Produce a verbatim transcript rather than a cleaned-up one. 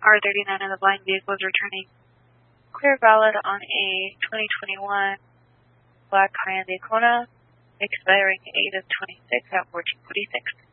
R thirty-nine of the blind vehicle is returning clear valid on a twenty twenty-one black Hyundai Kona, expiring eight of twenty-six at fourteen forty-six.